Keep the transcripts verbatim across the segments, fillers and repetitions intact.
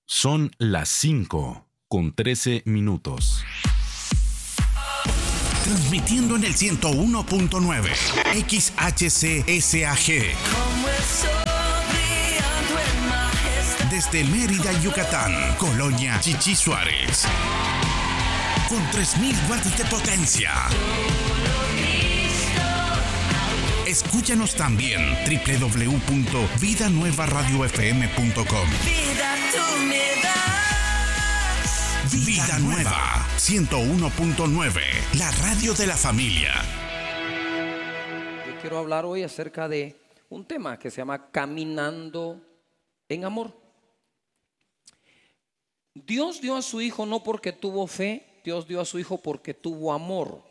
Son las cinco con trece minutos. Transmitiendo en el ciento uno punto nueve X H C S A G. Desde Mérida, Yucatán, Colonia Chichi Suárez. Con tres mil watts de potencia. Escúchanos también doble u doble u doble u punto vida nueva radio f m punto com. Vida tú me das. Vida Nueva ciento uno punto nueve, la radio de la familia. Yo quiero hablar hoy acerca de un tema que se llama Caminando en Amor. Dios dio a su hijo no porque tuvo fe, Dios dio a su hijo porque tuvo amor.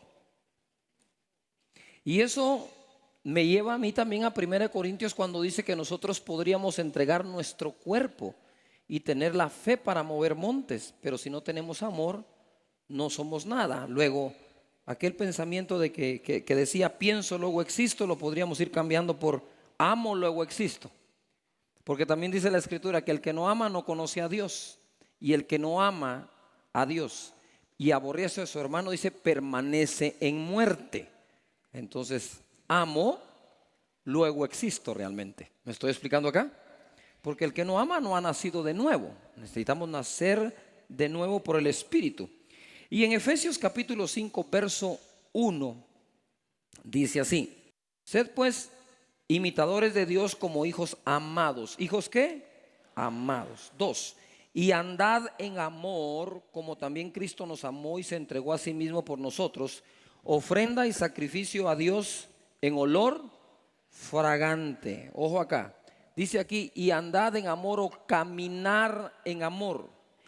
Y eso me lleva a mí también a primera de Corintios cuando dice que nosotros podríamos entregar nuestro cuerpo y tener la fe para mover montes, pero si no tenemos amor, no somos nada. Luego, aquel pensamiento de que, que, que decía pienso, luego existo, lo podríamos ir cambiando por amo, luego existo. Porque también dice la Escritura que el que no ama no conoce a Dios, y el que no ama a Dios y aborrece a su hermano, dice, permanece en muerte. Entonces, amo, luego existo realmente. ¿Me estoy explicando acá? Porque el que no ama no ha nacido de nuevo. Necesitamos nacer de nuevo por el Espíritu. Y en Efesios capítulo cinco, verso uno, dice así: sed pues imitadores de Dios como hijos amados. ¿Hijos qué? Amados. Dos, y andad en amor como también Cristo nos amó y se entregó a sí mismo por nosotros, ofrenda y sacrificio a Dios en olor fragante. Ojo acá, dice aquí, y andad en amor o caminar en amor.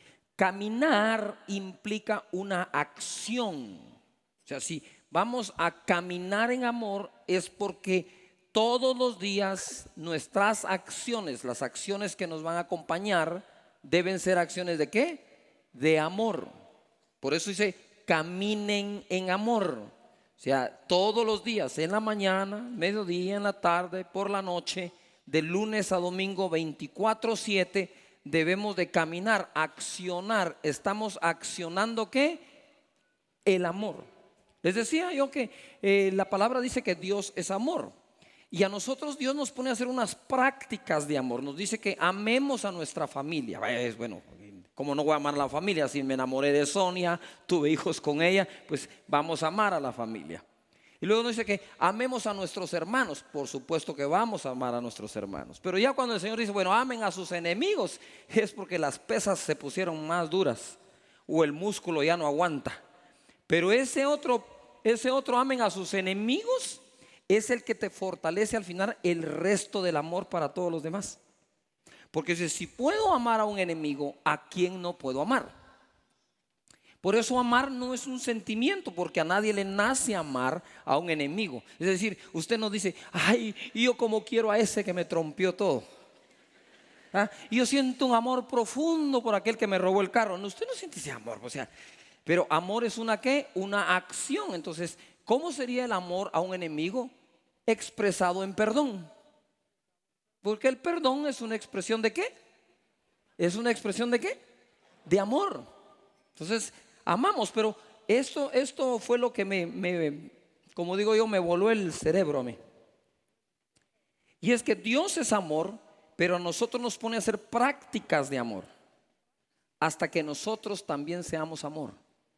Caminar implica una acción. O sea, si vamos a caminar en amor es porque todos los días nuestras acciones, las acciones que nos van a acompañar, deben ser acciones de ¿qué? De amor. Por eso dice, caminen en amor. O sea, todos los días, en la mañana, mediodía, en la tarde, por la noche, de lunes a domingo, veinticuatro siete, debemos de caminar, accionar. Estamos accionando ¿qué? El amor. Les decía yo que eh, la palabra dice que Dios es amor. Y a nosotros Dios nos pone a hacer unas prácticas de amor. Nos dice que amemos a nuestra familia. Es bueno, ¿cómo no voy a amar a la familia? Si me enamoré de Sonia, tuve hijos con ella, pues vamos a amar a la familia. Y luego nos dice que amemos a nuestros hermanos. Por supuesto que vamos a amar a nuestros hermanos. Pero ya cuando el Señor dice, bueno, amen a sus enemigos, es porque las pesas se pusieron más duras o el músculo ya no aguanta. Pero ese otro, ese otro amen a sus enemigos es el que te fortalece al final el resto del amor para todos los demás. Porque si puedo amar a un enemigo, ¿a quién no puedo amar? Por eso amar no es un sentimiento, porque a nadie le nace amar a un enemigo. Es decir, usted nos dice, ay, yo como quiero a ese que me trompió todo. ¿Ah? Yo siento un amor profundo por aquel que me robó el carro. No, usted no siente ese amor, o sea, pero amor es una ¿qué? Una acción. Entonces, ¿cómo sería el amor a un enemigo? Expresado en perdón. Porque el perdón es una expresión de ¿qué? Es una expresión de ¿qué? De amor. Entonces, amamos, pero esto, esto fue lo que me, me, como digo yo, me voló el cerebro a mí. Y es que Dios es amor, pero a nosotros nos pone a hacer prácticas de amor, hasta que nosotros también seamos amor,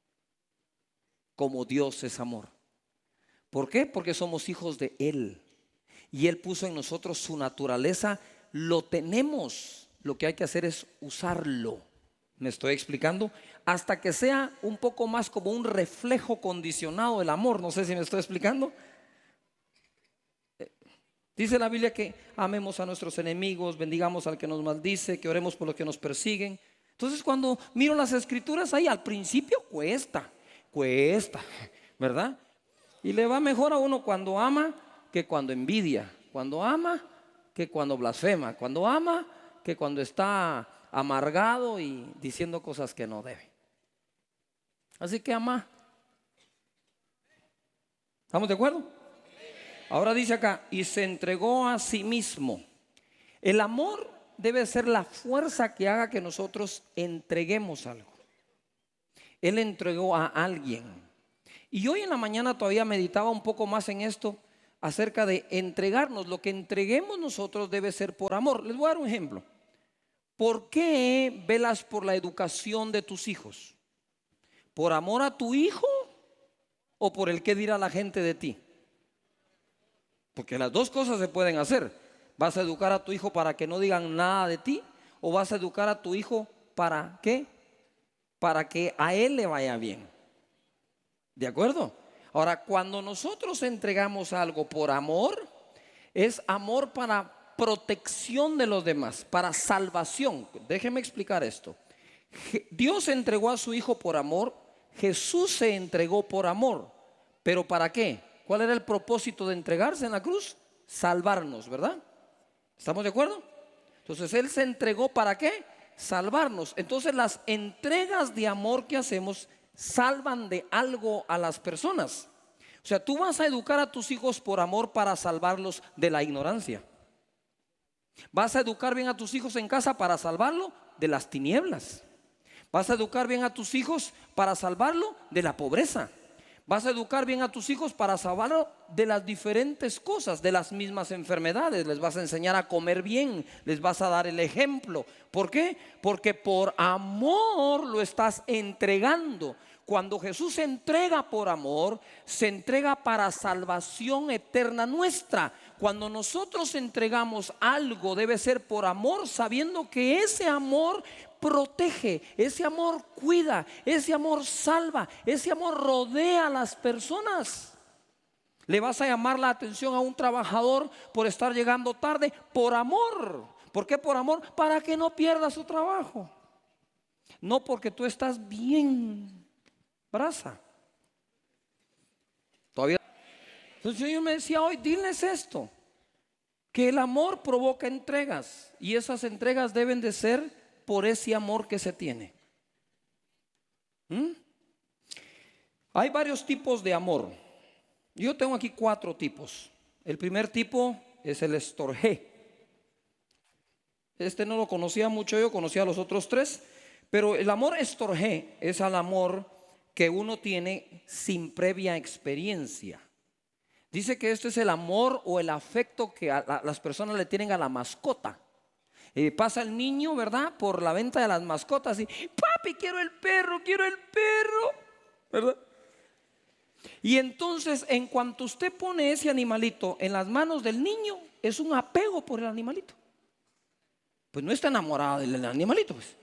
como Dios es amor. ¿Por qué? Porque somos hijos de Él. Y Él puso en nosotros su naturaleza. Lo tenemos. Lo que hay que hacer es usarlo. ¿Me estoy explicando? Hasta que sea un poco más como un reflejo condicionado del amor. No sé si me estoy explicando. Dice la Biblia que amemos a nuestros enemigos, bendigamos al que nos maldice, que oremos por los que nos persiguen. Entonces, cuando miro las escrituras ahí, al principio cuesta, cuesta, ¿verdad? Y le va mejor a uno cuando ama que cuando envidia, cuando ama que cuando blasfema, cuando ama que cuando está amargado y diciendo cosas que no debe. Así que ama. ¿Estamos de acuerdo? Ahora dice acá, y se entregó a sí mismo. El amor debe ser la fuerza que haga que nosotros entreguemos algo. Él entregó a alguien. Y hoy en la mañana todavía meditaba un poco más en esto acerca de entregarnos. Lo que entreguemos nosotros debe ser por amor. Les voy a dar un ejemplo. ¿Por qué velas por la educación de tus hijos? ¿Por amor a tu hijo o por el qué dirá la gente de ti? Porque las dos cosas se pueden hacer. ¿Vas a educar a tu hijo para que no digan nada de ti? ¿O vas a educar a tu hijo para qué? Para que a él le vaya bien. ¿De acuerdo? Ahora, cuando nosotros entregamos algo por amor, es amor para protección de los demás, para salvación. Déjenme explicar esto. Dios entregó a su hijo por amor, Jesús se entregó por amor. ¿Pero para qué? ¿Cuál era el propósito de entregarse en la cruz? Salvarnos, ¿verdad? ¿Estamos de acuerdo? Entonces Él se entregó ¿para qué? Salvarnos. Entonces las entregas de amor que hacemos salvan de algo a las personas. O sea, tú vas a educar a tus hijos por amor para salvarlos de la ignorancia. Vas a educar bien a tus hijos en casa para salvarlo de las tinieblas. Vas a educar bien a tus hijos para salvarlo de la pobreza. Vas a educar bien a tus hijos para salvarlo de las diferentes cosas, de las mismas enfermedades. Les vas a enseñar a comer bien, les vas a dar el ejemplo. ¿Por qué? Porque por amor lo estás entregando. Cuando Jesús se entrega por amor, se entrega para salvación eterna nuestra. Cuando nosotros entregamos algo, debe ser por amor, sabiendo que ese amor protege, ese amor cuida, ese amor salva, ese amor rodea a las personas. Le vas a llamar la atención a un trabajador por estar llegando tarde por amor. ¿Por qué por amor? Para que no pierda su trabajo. No porque tú estás bien brasa. Todavía. Entonces el Señor me decía hoy, diles esto, que el amor provoca entregas y esas entregas deben de ser por ese amor que se tiene. ¿Mm? Hay varios tipos de amor. Yo tengo aquí cuatro tipos. El primer tipo es el estorgé. Este no lo conocía mucho, yo conocía los otros tres. Pero el amor estorgé es el amor que uno tiene sin previa experiencia. Dice que este es el amor o el afecto que a la, las personas le tienen a la mascota. Eh, pasa el niño, ¿verdad? Por la venta de las mascotas y papi, quiero el perro, quiero el perro, ¿verdad? Y entonces en cuanto usted pone ese animalito en las manos del niño, es un apego por el animalito. Pues no está enamorada del animalito, pues.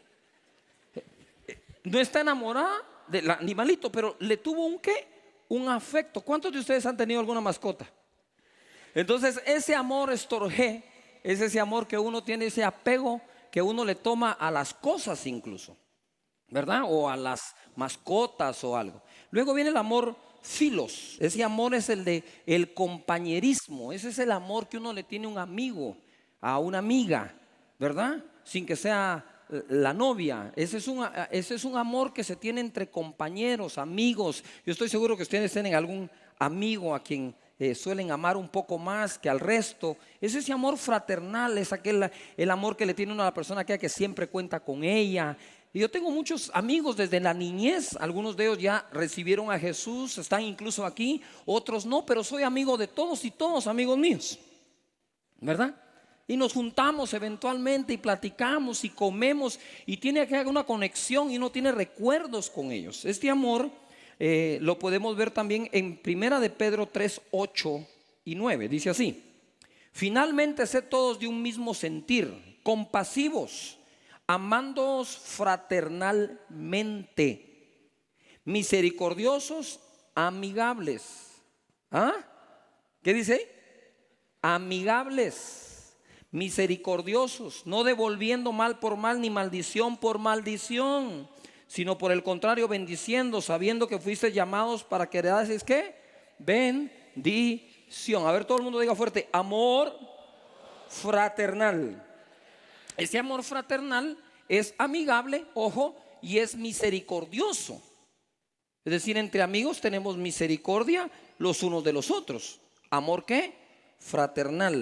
No está enamorada del animalito, pero le tuvo un ¿qué? Un afecto. ¿Cuántos de ustedes han tenido alguna mascota? Entonces ese amor estorgé es ese amor que uno tiene, ese apego que uno le toma a las cosas incluso, ¿verdad? O a las mascotas o algo. Luego viene el amor filos. Ese amor es el de el compañerismo. Ese es el amor que uno le tiene a un amigo, a una amiga, ¿verdad? Sin que sea la novia. Ese es un, ese es un amor que se tiene entre compañeros, amigos. Yo estoy seguro que ustedes tienen algún amigo a quien Eh, suelen amar un poco más que al resto. Es ese amor fraternal, es aquel el amor que le tiene uno a la persona que, que siempre cuenta con ella. Y yo tengo muchos amigos desde la niñez, algunos de ellos ya recibieron a Jesús, están incluso aquí, otros no, pero soy amigo de todos y todos amigos míos, ¿verdad? Y nos juntamos eventualmente y platicamos y comemos y tiene que haber una conexión y uno tiene recuerdos con ellos. Este amor Eh, lo podemos ver también en Primera de Pedro tres, ocho y nueve. Dice así: finalmente sed todos de un mismo sentir, compasivos, amándoos fraternalmente, misericordiosos, amigables. ¿Ah? ¿Qué dice? Amigables, misericordiosos, no devolviendo mal por mal ni maldición por maldición, sino por el contrario bendiciendo, sabiendo que fuiste llamados para que heredases ¿qué? Bendición. A ver, todo el mundo diga fuerte: amor fraternal. Ese amor fraternal es amigable, ojo, y es misericordioso. Es decir, entre amigos tenemos misericordia los unos de los otros. ¿Amor qué? Fraternal.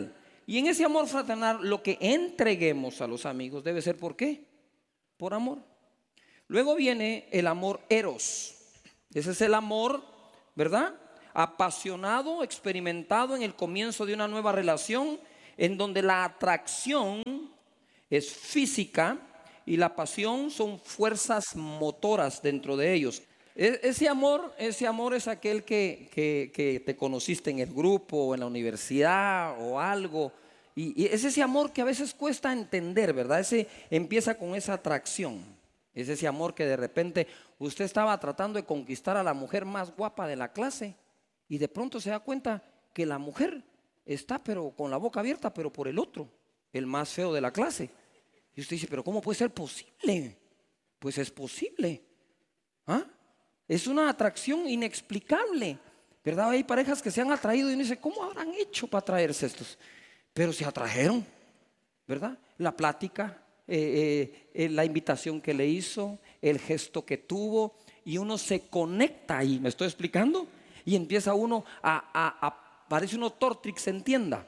Y en ese amor fraternal, lo que entreguemos a los amigos debe ser ¿por qué? Por amor. Luego viene el amor eros. Ese es el amor, ¿verdad? Apasionado, experimentado en el comienzo de una nueva relación, en donde la atracción es física y la pasión son fuerzas motoras dentro de ellos. Ese amor, ese amor es aquel que, que, que te conociste en el grupo o en la universidad o algo. Y, y es ese amor que a veces cuesta entender, ¿verdad? Ese empieza con esa atracción. Es ese amor que de repente usted estaba tratando de conquistar a la mujer más guapa de la clase y de pronto se da cuenta que la mujer está pero con la boca abierta, pero por el otro, el más feo de la clase. Y usted dice, pero ¿cómo puede ser posible? Pues es posible. ¿Ah? Es una atracción inexplicable, ¿verdad? Hay parejas que se han atraído y uno dice, ¿cómo habrán hecho para atraerse estos? Pero se atrajeron, ¿verdad? La plática, eh, eh, la invitación que le hizo, el gesto que tuvo, y uno se conecta ahí, ¿me estoy explicando? Y empieza uno a, a, a parece uno Tortrix en tienda,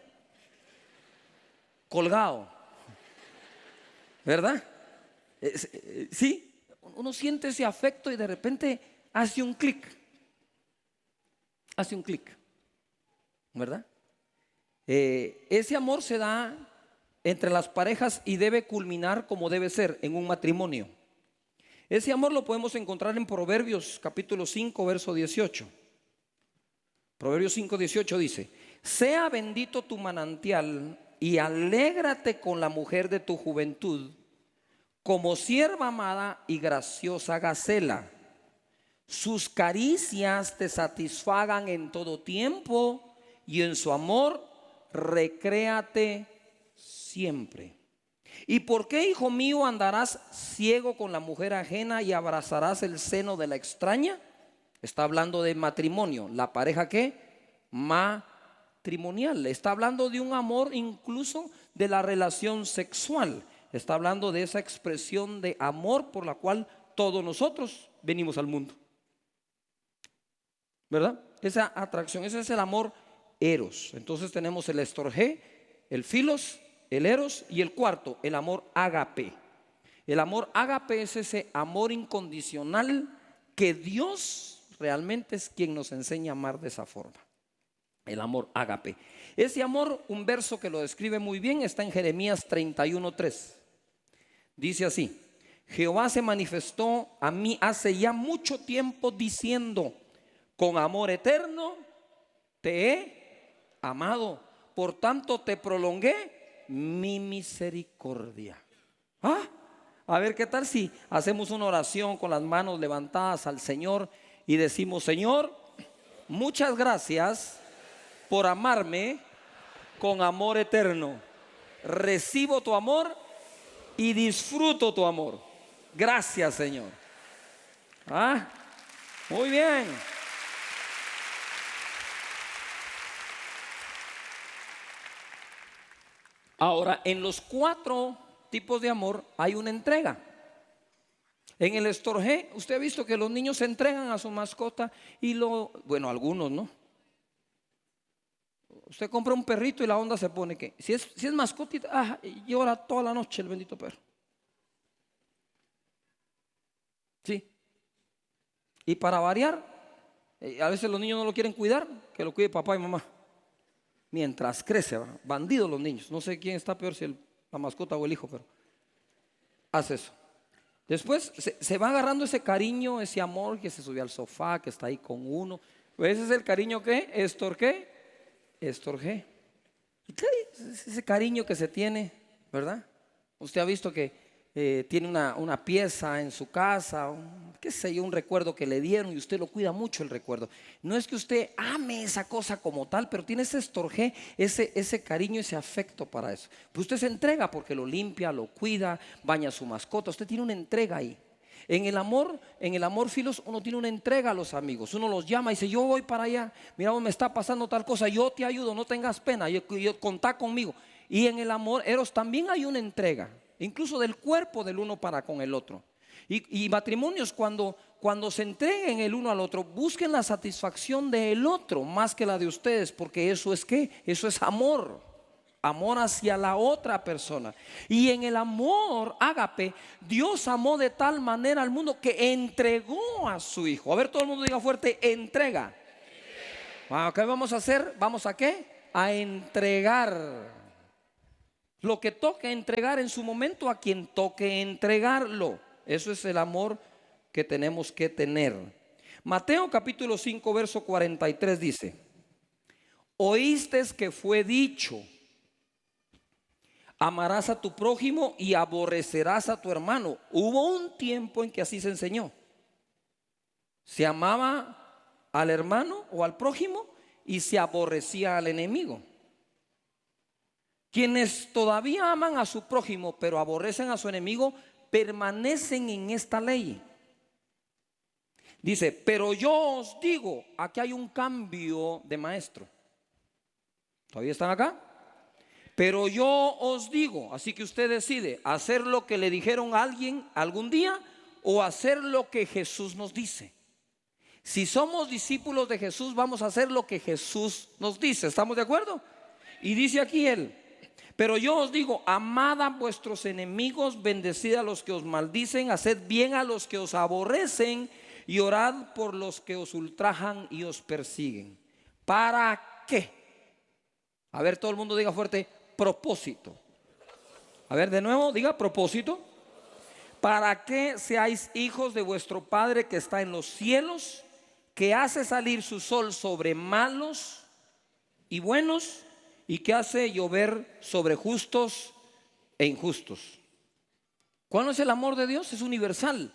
colgado, ¿verdad? Eh, eh, sí, uno siente ese afecto y de repente hace un clic, hace un clic, ¿verdad? Eh, ese amor se da entre las parejas y debe culminar como debe ser en un matrimonio. Ese amor lo podemos encontrar en Proverbios capítulo cinco verso dieciocho. Proverbios cinco dieciocho dice: sea bendito tu manantial y alégrate con la mujer de tu juventud, como sierva amada y graciosa gacela. Sus caricias te satisfagan en todo tiempo y en su amor recréate siempre. ¿Y por qué, hijo mío, andarás ciego con la mujer ajena y abrazarás el seno de la extraña? Está hablando de matrimonio. ¿La pareja qué? Matrimonial. Está hablando de un amor incluso de la relación sexual. Está hablando de esa expresión de amor por la cual todos nosotros venimos al mundo, ¿verdad? Esa atracción, ese es el amor eros. Entonces tenemos el estorgé, el filos, el eros y el cuarto, el amor ágape. El amor ágape es ese amor incondicional que Dios realmente es quien nos enseña a amar de esa forma. El amor ágape. Ese amor, un verso que lo describe muy bien, está en Jeremías treinta y uno tres. Dice así: Jehová se manifestó a mí hace ya mucho tiempo diciendo, con amor eterno te he amado, por tanto te prolongué mi misericordia. ¿Ah? A ver, ¿qué tal si hacemos una oración con las manos levantadas al Señor y decimos: Señor, muchas gracias por amarme con amor eterno. Recibo tu amor y disfruto tu amor. Gracias, Señor. ¿Ah? Muy bien. Ahora, en los cuatro tipos de amor hay una entrega. En el estorgé, usted ha visto que los niños se entregan a su mascota y lo, bueno, algunos, ¿no? Usted compra un perrito y la onda se pone que si es, si es mascotita, ah, llora toda la noche el bendito perro. Sí. Y para variar, a veces los niños no lo quieren cuidar, que lo cuide papá y mamá. Mientras crece, ¿va? Bandidos los niños. No sé quién está peor, si el, la mascota o el hijo, pero hace eso. Después se, se va agarrando ese cariño, ese amor que se sube al sofá, que está ahí con uno. Pues ese es el cariño que estorqué, estorgé. Ese cariño que se tiene, ¿verdad? Usted ha visto que eh, tiene una, una pieza en su casa, un, qué sé yo, un recuerdo que le dieron y usted lo cuida mucho el recuerdo. No es que usted ame esa cosa como tal, pero tiene ese estorgé, ese, ese cariño, ese afecto para eso. Pues usted se entrega porque lo limpia, lo cuida, baña a su mascota. Usted tiene una entrega ahí. En el amor, en el amor filos, uno tiene una entrega a los amigos. Uno los llama y dice: yo voy para allá, mira, me está pasando tal cosa, yo te ayudo, no tengas pena, yo, yo, contá conmigo. Y en el amor eros también hay una entrega, incluso del cuerpo del uno para con el otro. Y, y matrimonios, cuando, cuando se entreguen el uno al otro, busquen la satisfacción del otro más que la de ustedes, porque eso es ¿qué? Eso es amor. Amor hacia la otra persona. Y en el amor ágape, Dios amó de tal manera al mundo que entregó a su hijo. A ver, todo el mundo diga fuerte: entrega. Ah, ¿qué vamos a hacer? ¿Vamos a qué? A entregar. Lo que toque entregar en su momento a quien toque entregarlo. Eso es el amor que tenemos que tener. Mateo capítulo cinco verso cuarenta y tres dice: oíste que fue dicho, amarás a tu prójimo y aborrecerás a tu hermano. Hubo un tiempo en que así se enseñó. Se amaba al hermano o al prójimo y se aborrecía al enemigo. Quienes todavía aman a su prójimo pero aborrecen a su enemigo permanecen en esta ley. Dice: pero yo os digo, aquí hay un cambio de maestro. ¿Todavía están acá? Pero yo os digo, así que usted decide hacer lo que le dijeron a alguien algún día o hacer lo que Jesús nos dice. Si somos discípulos de Jesús, vamos a hacer lo que Jesús nos dice. ¿Estamos de acuerdo? Y dice aquí él: pero yo os digo, amad a vuestros enemigos, bendecid a los que os maldicen, haced bien a los que os aborrecen y orad por los que os ultrajan y os persiguen. ¿Para qué? A ver, todo el mundo diga fuerte: propósito. A ver, de nuevo, diga propósito. Para que seáis hijos de vuestro Padre que está en los cielos, que hace salir su sol sobre malos y buenos, y que hace llover sobre justos e injustos. ¿Cuál es el amor de Dios? Es universal.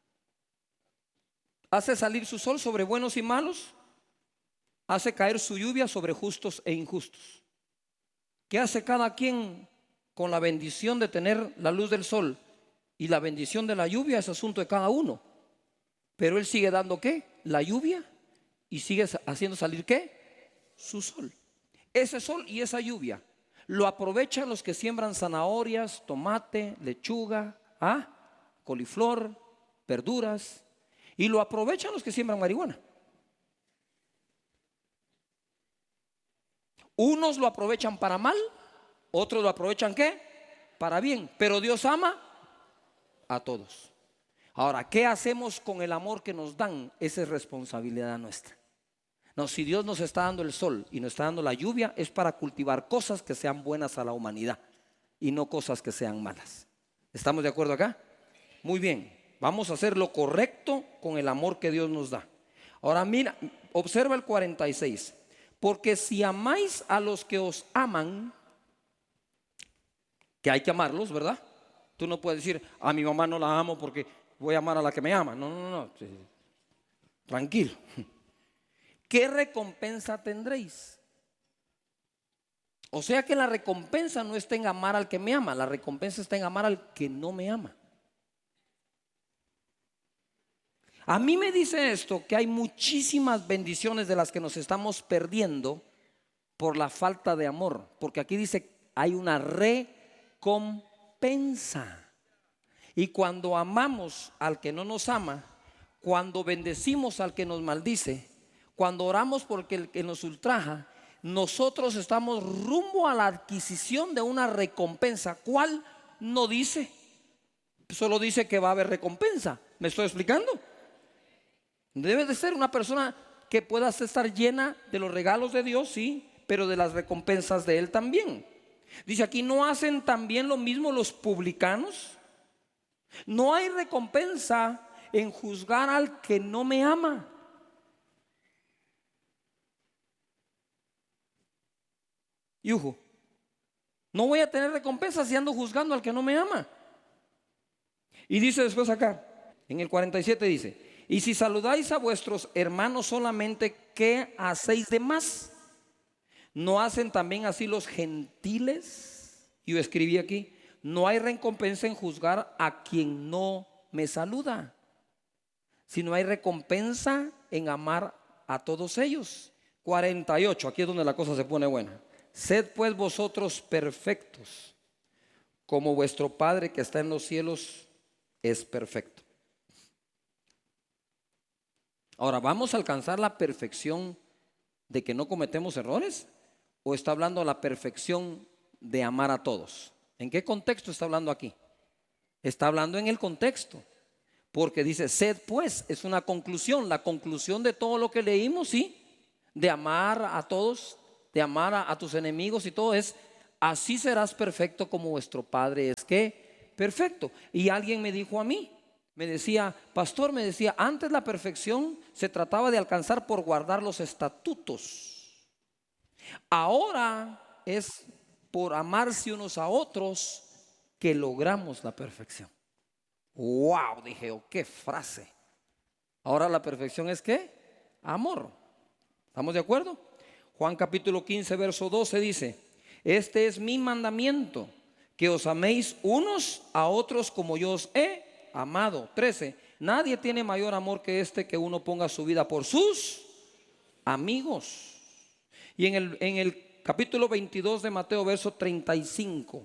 Hace salir su sol sobre buenos y malos, hace caer su lluvia sobre justos e injustos. ¿Qué hace cada quien con la bendición de tener la luz del sol y la bendición de la lluvia? Es asunto de cada uno. Pero Él sigue dando ¿qué? La lluvia, y sigue haciendo salir ¿qué? Su sol. Ese sol y esa lluvia lo aprovechan los que siembran zanahorias, tomate, lechuga, ¿ah? coliflor, verduras, y lo aprovechan los que siembran marihuana. Unos lo aprovechan para mal, otros lo aprovechan ¿qué? Para bien. Pero Dios ama a todos. Ahora, ¿qué hacemos con el amor que nos dan? Esa es responsabilidad nuestra. No, si Dios nos está dando el sol y nos está dando la lluvia, es para cultivar cosas que sean buenas a la humanidad y no cosas que sean malas. ¿Estamos de acuerdo acá? Muy bien, vamos a hacer lo correcto con el amor que Dios nos da. Ahora mira, observa el cuarenta y seis. Porque si amáis a los que os aman, que hay que amarlos, ¿verdad? Tú no puedes decir: a mi mamá no la amo porque voy a amar a la que me ama. No, no, no, tranquilo. ¿Qué recompensa tendréis? O sea que la recompensa no está en amar al que me ama, la recompensa está en amar al que no me ama. A mí me dice esto, que hay muchísimas bendiciones de las que nos estamos perdiendo por la falta de amor. Porque aquí dice: hay una recompensa. Y cuando amamos al que no nos ama, cuando bendecimos al que nos maldice, cuando oramos por el que nos ultraja, nosotros estamos rumbo a la adquisición de una recompensa. ¿Cuál? No dice. Solo dice que va a haber recompensa. ¿Me estoy explicando? Debe de ser una persona que pueda estar llena de los regalos de Dios, sí, pero de las recompensas de Él también. Dice aquí: ¿no hacen también lo mismo los publicanos? No hay recompensa en juzgar al que no me ama. Yujo, no voy a tener recompensa si ando juzgando al que no me ama. Y dice después acá, en el cuarenta y siete dice: y si saludáis a vuestros hermanos solamente, ¿qué hacéis de más? ¿No hacen también así los gentiles? Yo escribí aquí: no hay recompensa en juzgar a quien no me saluda, sino hay recompensa en amar a todos ellos. cuarenta y ocho, aquí es donde la cosa se pone buena. Sed pues vosotros perfectos, como vuestro Padre que está en los cielos es perfecto. Ahora, ¿vamos a alcanzar la perfección de que no cometemos errores? ¿O está hablando de la perfección de amar a todos. ¿En qué contexto está hablando aquí? Está hablando en el contexto, porque dice, sed pues, es una conclusión, la conclusión de todo lo que leímos, sí, de amar a todos, de amar a, a tus enemigos y todo es, así serás perfecto como vuestro Padre es que perfecto. Y alguien me dijo a mí, me decía, pastor, me decía, antes la perfección se trataba de alcanzar por guardar los estatutos. Ahora es por amarse unos a otros que logramos la perfección. Wow, dije, oh, qué frase. Ahora la perfección es ¿qué? Amor. ¿Estamos de acuerdo? Juan capítulo quince, verso doce dice, este es mi mandamiento, que os améis unos a otros como yo os he amado. trece, nadie tiene mayor amor que este, que uno ponga su vida por sus amigos. Y en el, en el capítulo veintidós de Mateo, verso treinta y cinco.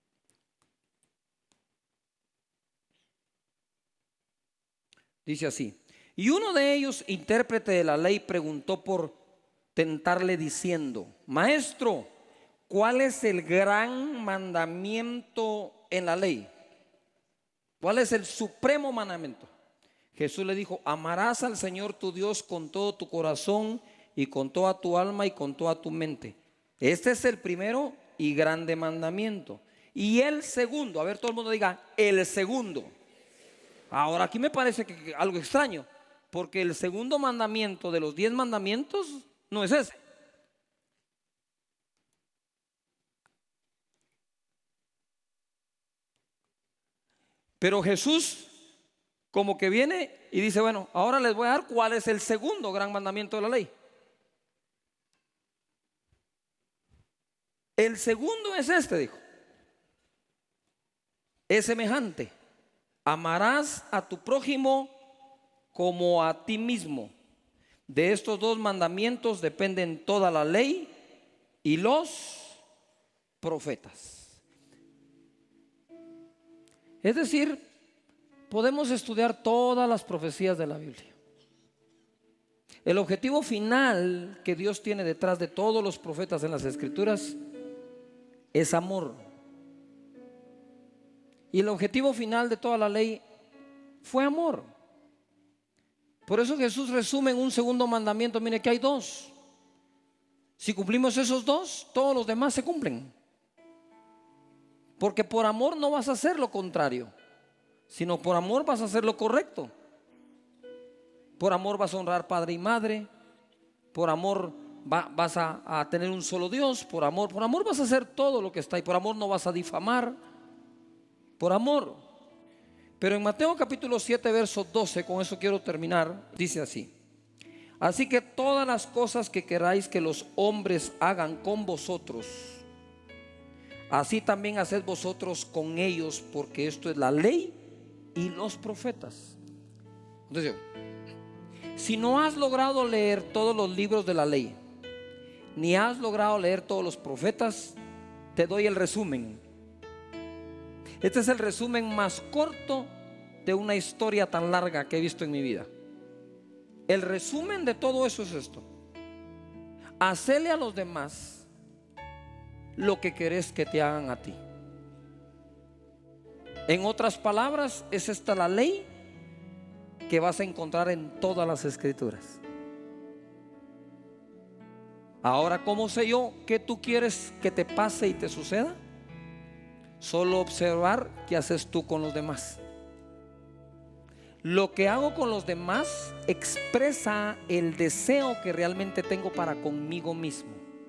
Dice así, y uno de ellos, intérprete de la ley, preguntó por tentarle diciendo, maestro, ¿cuál es el gran mandamiento en la ley? ¿Cuál es el supremo mandamiento? Jesús le dijo, amarás al Señor tu Dios con todo tu corazón y con toda tu alma y con toda tu mente. Este es el primero y grande mandamiento. Y el segundo, a ver, todo el mundo diga, el segundo. Ahora aquí me parece que, que algo extraño, porque el segundo mandamiento de los diez mandamientos no es ese. Pero Jesús como que viene y dice, bueno, ahora les voy a dar cuál es el segundo gran mandamiento de la ley. El segundo es este, dijo. Es semejante. Amarás a tu prójimo como a ti mismo. De estos dos mandamientos dependen toda la ley y los profetas. Es decir, podemos estudiar todas las profecías de la Biblia. El objetivo final que Dios tiene detrás de todos los profetas en las Escrituras es amor. Y el objetivo final de toda la ley fue amor. Por eso Jesús resume en un segundo mandamiento, mire que hay dos. Si cumplimos esos dos, todos los demás se cumplen. Porque por amor no vas a hacer lo contrario, sino por amor vas a hacer lo correcto. Por amor vas a honrar padre y madre. Por amor va, vas a, a tener un solo Dios. Por amor, por amor vas a hacer todo lo que está ahí. Por amor no vas a difamar. Por amor. Pero en Mateo capítulo siete, verso doce, con eso quiero terminar, dice así: así que todas las cosas que queráis que los hombres hagan con vosotros, así también haced vosotros con ellos, porque esto es la ley y los profetas. Entonces, si no has logrado leer todos los libros de la ley, ni has logrado leer todos los profetas, te doy el resumen. Este es el resumen más corto de una historia tan larga que he visto en mi vida. El resumen de todo eso es esto: hacerle a los demás lo que querés que te hagan a ti. En otras palabras, es esta la ley que vas a encontrar en todas las Escrituras. Ahora, ¿cómo sé yo qué tú quieres que te pase y te suceda? Solo observar qué haces tú con los demás. Lo que hago con los demás expresa el deseo que realmente tengo para conmigo mismo.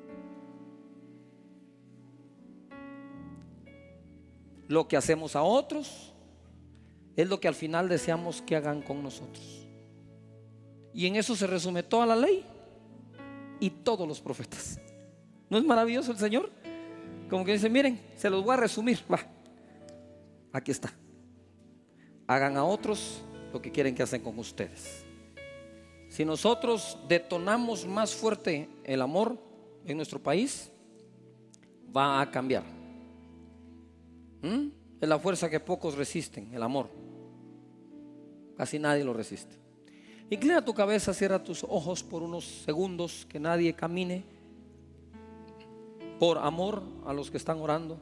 Lo que hacemos a otros es lo que al final deseamos que hagan con nosotros. Y en eso se resume toda la ley y todos los profetas. ¿No es maravilloso el Señor? Como que dice, miren, se los voy a resumir. Va, aquí está. Hagan a otros lo que quieren que hacen con ustedes. Si nosotros detonamos más fuerte el amor en nuestro país, va a cambiar. ¿Mm? Es la fuerza que pocos resisten, el amor. Casi nadie lo resiste. Inclina tu cabeza, cierra tus ojos por unos segundos, que nadie camine. por amor a los que están orando.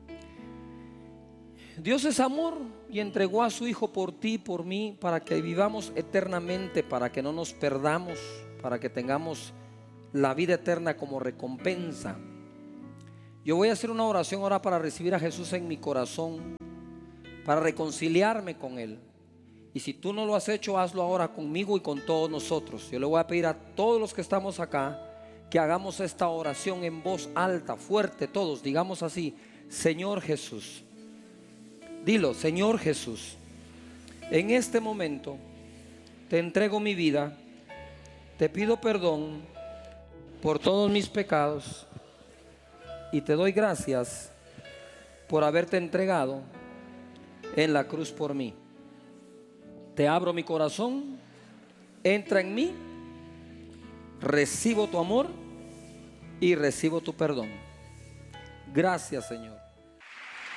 Dios es amor y entregó a su Hijo por ti y por mí para que vivamos eternamente, para que no nos perdamos, para que tengamos la vida eterna como recompensa. Yo voy a hacer una oración ahora para recibir a Jesús en mi corazón, para reconciliarme con Él. Y si tú no lo has hecho, hazlo ahora conmigo y con todos nosotros. Yo le voy a pedir a todos los que estamos acá que hagamos esta oración en voz alta, fuerte, todos. Digamos así: Señor Jesús. Dilo: Señor Jesús, en este momento te entrego mi vida, te pido perdón por todos mis pecados y te doy gracias por haberte entregado en la cruz por mí. Te abro mi corazón, entra en mí, recibo tu amor y recibo tu perdón. Gracias, Señor.